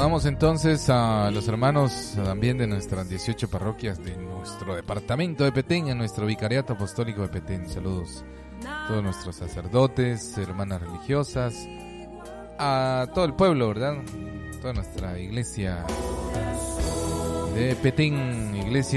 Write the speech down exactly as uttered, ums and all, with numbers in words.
Saludamos entonces a los hermanos también de nuestras dieciocho parroquias de nuestro departamento de Petén, a nuestro vicariato apostólico de Petén. Saludos a todos nuestros sacerdotes, hermanas religiosas, a todo el pueblo, ¿verdad? Toda nuestra iglesia de Petén, iglesia